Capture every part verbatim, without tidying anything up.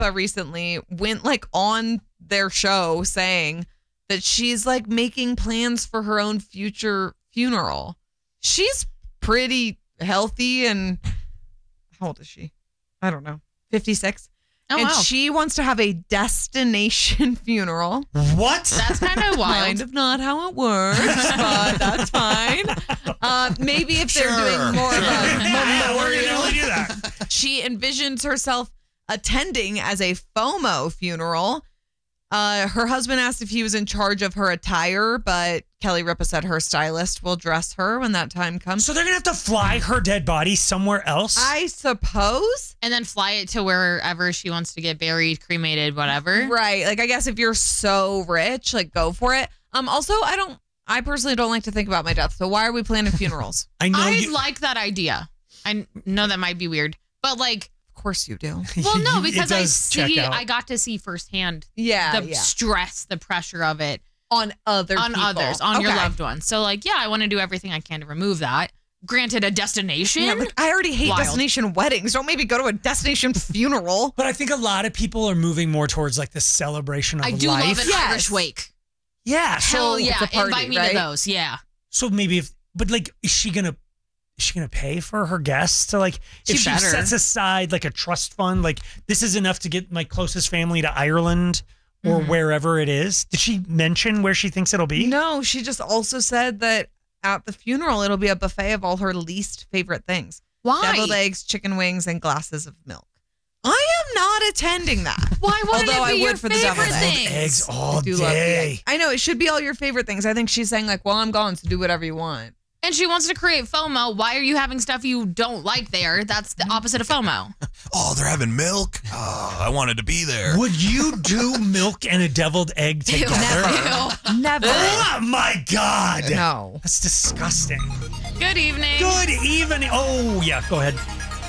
Peppa recently went like on their show saying that she's like making plans for her own future funeral. She's pretty healthy and how old is she? I don't know. fifty-six. Oh, and wow. she wants to have a destination funeral. What? That's kind of wild. Kind of not how it works, but that's fine. Uh, maybe if they're Sure, doing more sure. of a Yeah, we're memorial. gonna do that. She envisions herself attending as a FOMO funeral. Uh, her husband asked if he was in charge of her attire, but Kelly Ripa said her stylist will dress her when that time comes. So they're gonna have to fly her dead body somewhere else. I suppose. And then fly it to wherever she wants to get buried, cremated, whatever. Right. Like, I guess if you're so rich, like, go for it. Um. Also, I don't, I personally don't like to think about my death. So why are we planning funerals? I know I you. like that idea. I know that might be weird, but like, Of course you do. well, no, It because I does check see, out. I got to see firsthand Yeah. the yeah. stress, the pressure of it On other on people. others, on your Okay. loved ones. So like, yeah, I want to do everything I can to remove that. Granted, a destination. Yeah, like, I already hate Wild. destination weddings. Don't maybe go to a destination funeral. But I think a lot of people are moving more towards like the celebration of I do life. love an Yes. Irish wake. Yeah. So, Hell yeah, it's a party, invite me right? to those. Yeah. so maybe if, but like, is she gonna? Is she gonna pay for her guests to like? She if she better. sets aside like a trust fund, like this is enough to get my closest family to Ireland or Mhm. wherever it is. Did she mention where she thinks it'll be? No, she just also said that at the funeral, it'll be a buffet of all her least favorite things. Why? Deviled eggs, chicken wings, and glasses of milk. I am not attending that. Why wouldn't Although it be I would your for the favorite deviled things? Eggs all I do love the day. eggs. I know, it should be all your favorite things. I think she's saying like, well, I'm gone, so do whatever you want. And she wants to create FOMO. Why are you having stuff you don't like there? That's the opposite of FOMO. Oh, they're having milk. Oh, I wanted to be there. Would you do milk and a deviled egg together? Ew. Never. Oh my God. No. That's disgusting. Good evening. Good evening. Oh, yeah, go ahead.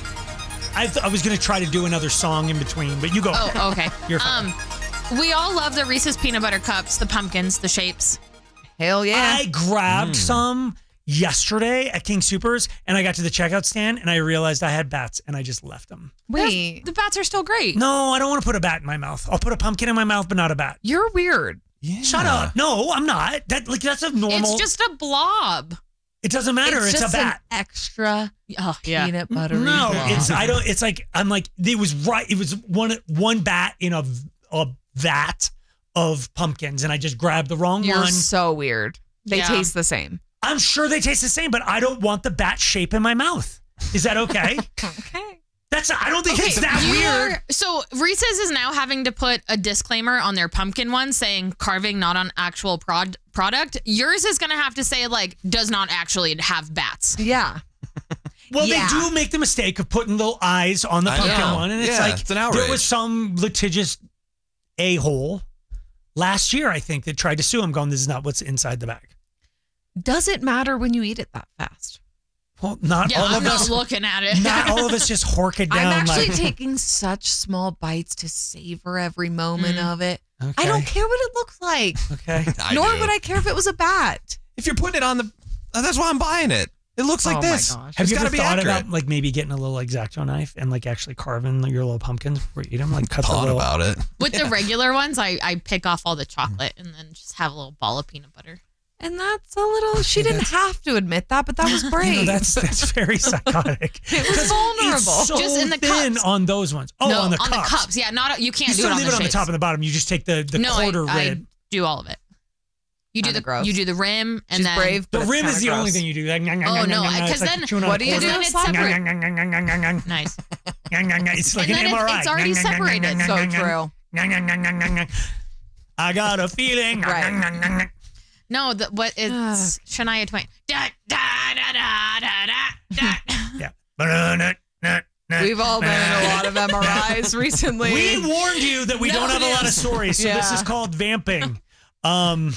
I, th- I was going to try to do another song in between, but you go. Oh, okay. You're fine. Um, we all love the Reese's peanut butter cups, the pumpkins, the shapes. Hell yeah. I grabbed some yesterday at King Supers, and I got to the checkout stand, and I realized I had bats, and I just left them. Wait, The bats are still great. No, I don't want to put a bat in my mouth. I'll put a pumpkin in my mouth, but not a bat. you're weird. Yeah. Shut up. No, I'm not. That like that's a normal. It's just a blob. It doesn't matter. It's, just a bat. an extra Oh, yeah. peanut butter. No, it's I don't. It's like I'm like it was right. It was one one bat in a a vat of pumpkins, and I just grabbed the wrong You're one. so weird. They Yeah. taste the same. I'm sure they taste the same, but I don't want the bat shape in my mouth. Is that okay? Okay. That's I don't think Okay, it's that you weird. are- so Reese's is now having to put a disclaimer on their pumpkin one saying carving not on actual prod- product. Yours is going to have to say like does not actually have bats. Yeah. Well, Yeah. they do make the mistake of putting little eyes on the I pumpkin know. one, and it's Yeah, like it's an there outrage. was some litigious a hole last year, I think, that tried to sue him, going, "This is not what's inside the bag." Does it matter when you eat it that fast? Well, not Yeah, all I'm of not us. looking at it. Not all of us just hork it down. I'm actually like, taking such small bites to savor every moment Mm. of it. okay, I don't care what it looks like. Okay. I Nor do. would I care if it was a bat. If you're putting it on the, uh, that's why I'm buying it. It looks like Oh my this. gosh. Have It's you gotta ever be thought accurate. about like maybe getting a little X-Acto knife and like actually carving your little pumpkins before you eat them? Like cut the Thought little. about it. With the regular ones, I, I pick off all the chocolate and then just have a little ball of peanut butter. And that's a little, she didn't have to admit that, but that was brave. You know, that's that's very psychotic. It was 'Cause vulnerable. It's so Just in the thin cups. on those ones. Oh, no, on the cups. Yeah, not you can't You do still it on leave the it on the shapes. top and the bottom. You just take the the no, quarter I, I rib. do all of it. You do Kinda the gross. you do the rim and She's then brave, The but it's rim is kinda the only gross. thing you do. Like, Oh, no, because then- What do you do? It's separate. Nice. It's like And an then M R I. it's already separated. So true. I got a feeling. Right. No, the, what it's Shania Twain. Da, da, da, da, da, da, da. Yeah. We've all been in a lot of M R Is recently. We warned you that we don't have a lot of stories, so this Yeah. is called vamping. Um,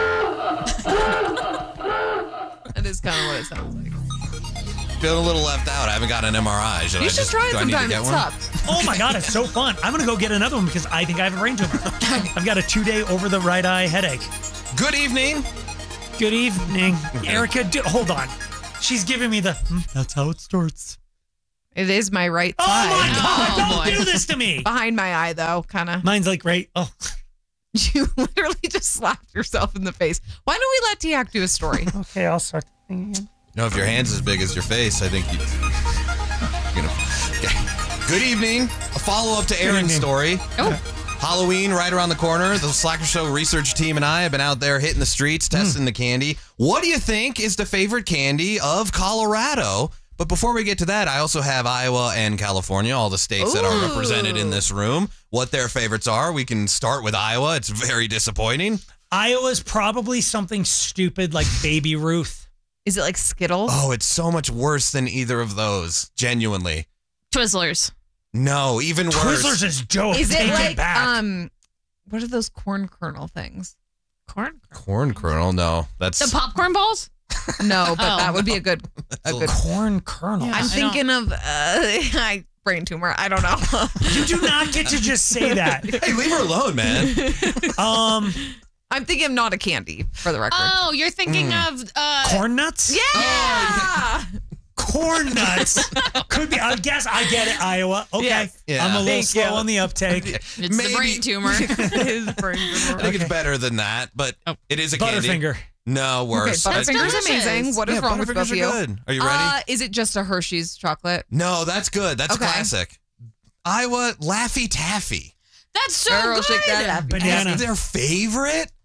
That is kind of what it sounds like. Feeling a little left out. I haven't got an M R I. Should I You should just, try it do I need to sometime. get It one? sucks. oh my God, it's so fun. I'm going to go get another one because I think I have a brain tumor. I've got a two-day over the right eye headache. Good evening. Good evening. Erica, do, hold on. She's giving me the, "Hmm, that's how it starts." It is my right Oh side. my God! Oh, Don't boy. do this to me. Behind my eye, though, kind of. Mine's like right. Oh, You literally just slapped yourself in the face. Why don't we let Tiak do a story? okay. I'll start the thing again. You know, if your hand's as big as your face, I think you. you know. Okay. Good evening. A follow up to Aaron's evening. story. Oh. Halloween right around the corner. The Slacker Show research team and I have been out there hitting the streets, testing the candy. What do you think is the favorite candy of Colorado? But before we get to that, I also have Iowa and California, all the states that are Ooh. represented in this room. What their favorites are. We can start with Iowa. It's very disappointing. Iowa's probably something stupid like Baby Ruth. Is it like Skittles? Oh, it's so much worse than either of those. Genuinely. Twizzlers. No, even worse. Twizzlers is dope. Is it Take like back. um, what are those corn kernel things? Corn. Corn kernel? No, that's The popcorn balls? No, but Oh. that would be a good. A good. corn kernel? Yeah. I'm I thinking of uh, I brain tumor. I don't know. You do not get to just say that. Hey, leave her alone, man. Um, I'm thinking of not a candy for the record. Oh, you're thinking of uh corn nuts? yeah. Corn nuts. Could be. I guess I get it, Iowa. Okay. Yes. Yeah. I'm a little Thank slow you. on the uptake. it's Maybe- the brain tumor. His brain tumor. I think it's better than that, but it is a candy. Butterfinger. No, Okay, worse. Butterfinger's delicious. amazing. What is yeah, wrong with Butterfingers both of are you? good. Are you ready? Uh, is it just a Hershey's chocolate? no, that's good. That's okay. classic. Iowa Laffy Taffy. That's so Girl, good. shake that up. Banana. That's their favorite?